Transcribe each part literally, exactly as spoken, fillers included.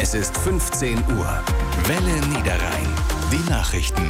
Es ist fünfzehn Uhr. Welle Niederrhein. Die Nachrichten.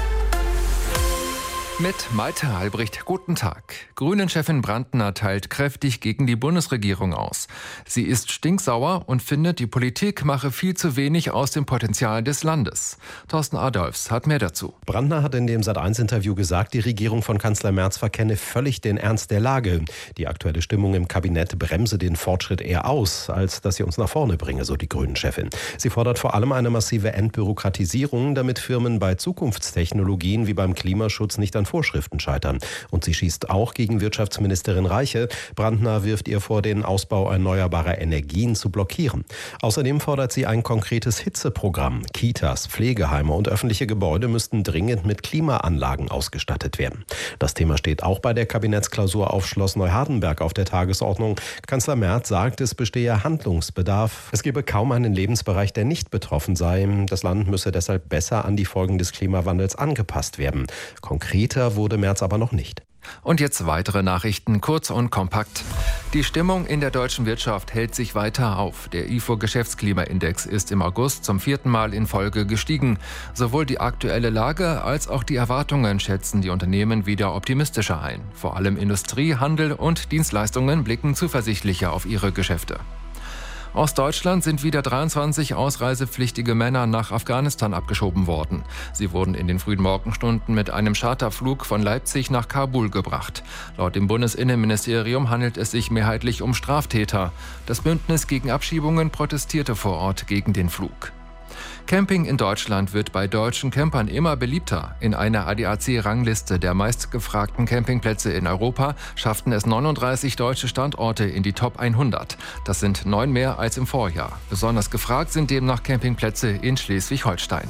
Mit Malte Albrecht, guten Tag. Grünen-Chefin Brandner teilt kräftig gegen die Bundesregierung aus. Sie ist stinksauer und findet, die Politik mache viel zu wenig aus dem Potenzial des Landes. Thorsten Adolfs hat mehr dazu. Brandner hat in dem Sat eins Interview gesagt, die Regierung von Kanzler Merz verkenne völlig den Ernst der Lage. Die aktuelle Stimmung im Kabinett bremse den Fortschritt eher aus, als dass sie uns nach vorne bringe, so die Grünen-Chefin. Sie fordert vor allem eine massive Entbürokratisierung, damit Firmen bei Zukunftstechnologien wie beim Klimaschutz nicht an Vorschriften scheitern. Und sie schießt auch gegen Wirtschaftsministerin Reiche. Brandner wirft ihr vor, den Ausbau erneuerbarer Energien zu blockieren. Außerdem fordert sie ein konkretes Hitzeprogramm. Kitas, Pflegeheime und öffentliche Gebäude müssten dringend mit Klimaanlagen ausgestattet werden. Das Thema steht auch bei der Kabinettsklausur auf Schloss Neuhardenberg auf der Tagesordnung. Kanzler Merz sagt, es bestehe Handlungsbedarf. Es gebe kaum einen Lebensbereich, der nicht betroffen sei. Das Land müsse deshalb besser an die Folgen des Klimawandels angepasst werden. Konkreter wurde Merz aber noch nicht. Und jetzt weitere Nachrichten, kurz und kompakt. Die Stimmung in der deutschen Wirtschaft hält sich weiter auf. Der I F O-Geschäftsklimaindex ist im August zum vierten Mal in Folge gestiegen. Sowohl die aktuelle Lage als auch die Erwartungen schätzen die Unternehmen wieder optimistischer ein. Vor allem Industrie, Handel und Dienstleistungen blicken zuversichtlicher auf ihre Geschäfte. Aus Deutschland sind wieder dreiundzwanzig ausreisepflichtige Männer nach Afghanistan abgeschoben worden. Sie wurden in den frühen Morgenstunden mit einem Charterflug von Leipzig nach Kabul gebracht. Laut dem Bundesinnenministerium handelt es sich mehrheitlich um Straftäter. Das Bündnis gegen Abschiebungen protestierte vor Ort gegen den Flug. Camping in Deutschland wird bei deutschen Campern immer beliebter. In einer A D A C-Rangliste der meistgefragten Campingplätze in Europa schafften es neununddreißig deutsche Standorte in die Top hundert. Das sind neun mehr als im Vorjahr. Besonders gefragt sind demnach Campingplätze in Schleswig-Holstein.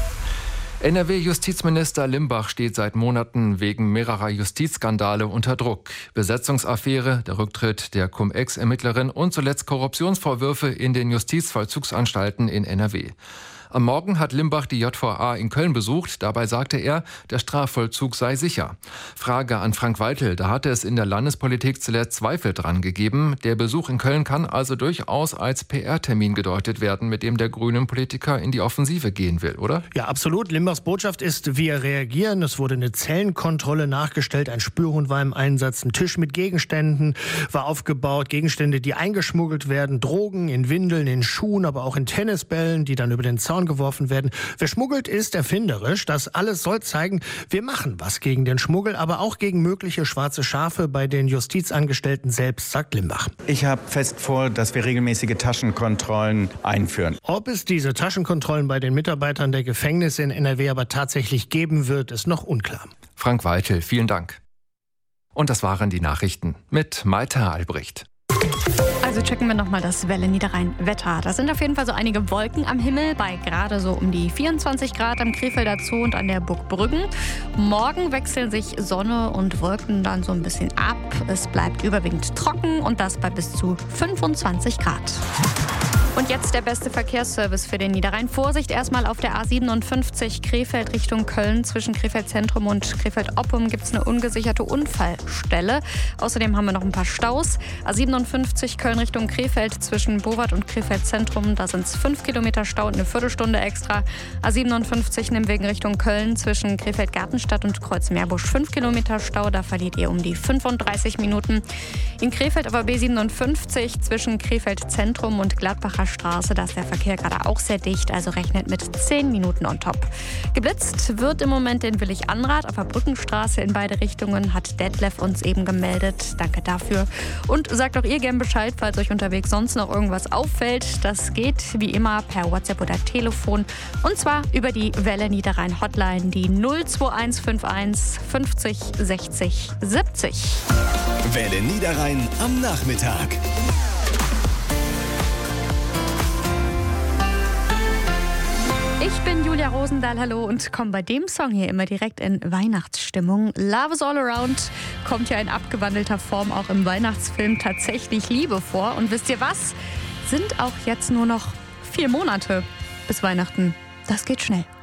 N R W-Justizminister Limbach steht seit Monaten wegen mehrerer Justizskandale unter Druck. Besetzungsaffäre, der Rücktritt der Cum-Ex-Ermittlerin und zuletzt Korruptionsvorwürfe in den Justizvollzugsanstalten in N R W. Am Morgen hat Limbach die J V A in Köln besucht. Dabei sagte er, der Strafvollzug sei sicher. Frage an Frank Weitel. Da hatte es in der Landespolitik zuletzt Zweifel dran gegeben. Der Besuch in Köln kann also durchaus als P R-Termin gedeutet werden, mit dem der grünen Politiker in die Offensive gehen will, oder? Ja, absolut. Limbachs Botschaft ist, wir reagieren. Es wurde eine Zellenkontrolle nachgestellt. Ein Spürhund war im Einsatz. Ein Tisch mit Gegenständen war aufgebaut. Gegenstände, die eingeschmuggelt werden. Drogen in Windeln, in Schuhen, aber auch in Tennisbällen, die dann über den Zaun geworfen werden. Wer schmuggelt, ist erfinderisch. Das alles soll zeigen, wir machen was gegen den Schmuggel, aber auch gegen mögliche schwarze Schafe bei den Justizangestellten selbst, sagt Limbach. Ich habe fest vor, dass wir regelmäßige Taschenkontrollen einführen. Ob es diese Taschenkontrollen bei den Mitarbeitern der Gefängnisse in N R W aber tatsächlich geben wird, ist noch unklar. Frank Weitel, vielen Dank. Und das waren die Nachrichten mit Malte Albrecht. Also checken wir nochmal das Welle Niederrhein-Wetter. Da sind auf jeden Fall so einige Wolken am Himmel, bei gerade so um die vierundzwanzig Grad am Krefelder Zoo und an der Burg Brüggen. Morgen wechseln sich Sonne und Wolken dann so ein bisschen ab. Es bleibt überwiegend trocken und das bei bis zu fünfundzwanzig Grad. Und jetzt der beste Verkehrsservice für den Niederrhein. Vorsicht erstmal auf der A siebenundfünfzig Krefeld Richtung Köln. Zwischen Krefeld Zentrum und Krefeld Oppum gibt es eine ungesicherte Unfallstelle. Außerdem haben wir noch ein paar Staus. A siebenundfünfzig Köln Richtung Krefeld zwischen Bowart und Krefeld Zentrum. Da sind es fünf Kilometer Stau und eine Viertelstunde extra. A siebenundfünfzig Nimwegen Richtung Köln zwischen Krefeld Gartenstadt und Kreuz-Meerbusch. fünf Kilometer Stau, da verliert ihr um die fünfunddreißig Minuten. In Krefeld aber B siebenundfünfzig zwischen Krefeld Zentrum und Gladbacher Straße. Da ist der Verkehr gerade auch sehr dicht, also rechnet mit zehn Minuten on top. Geblitzt wird im Moment in Willig-Anrath auf der Brückenstraße in beide Richtungen, hat Detlef uns eben gemeldet. Danke dafür. Und sagt auch ihr gern Bescheid, falls euch unterwegs sonst noch irgendwas auffällt. Das geht wie immer per WhatsApp oder Telefon und zwar über die Welle Niederrhein Hotline, die null zwei eins fünf eins fünfzig sechzig siebzig. Welle Niederrhein am Nachmittag. Ich bin Julia Rosendahl, hallo, und komme bei dem Song hier immer direkt in Weihnachtsstimmung. Love is all around kommt ja in abgewandelter Form auch im Weihnachtsfilm Tatsächlich Liebe vor. Und wisst ihr was? Sind auch jetzt nur noch vier Monate bis Weihnachten. Das geht schnell.